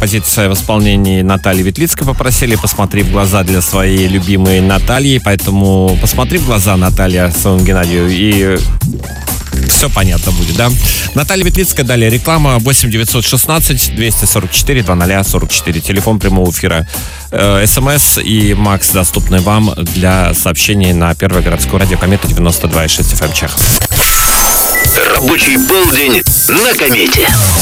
композиция в исполнении Натальи Ветлицкой попросили. Посмотри в глаза для своей любимой Натальи. Поэтому посмотри в глаза, Наталья, своему Геннадию, и все понятно будет, да? Наталья Ветлицкая, далее реклама. 8 916 244 0044. Телефон прямого эфира. СМС и Макс доступны вам для сообщений на Первое городское радио Комета 92,6 FM Чехов. Рабочий полдень на Комете.